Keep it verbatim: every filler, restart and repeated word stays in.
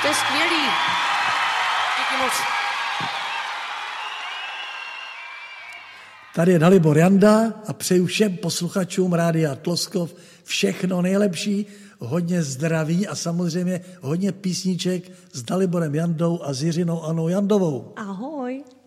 To je skvělý. Díky moc. Tady je Dalibor Janda a přeju všem posluchačům Rádia Tloskov všechno nejlepší, hodně zdraví a samozřejmě hodně písniček s Daliborem Jandou a s Jiřinou Anou Jandovou. Ahoj.